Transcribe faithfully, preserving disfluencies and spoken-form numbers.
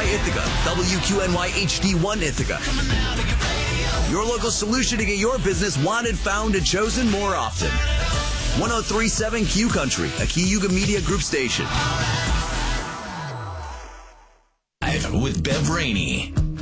Ithaca, W Q N Y H D one Ithaca. Your local solution to get your business wanted, found, and chosen more often. one oh three point seven Q Country, a Cayuga Media Group station. With Bev Rainey.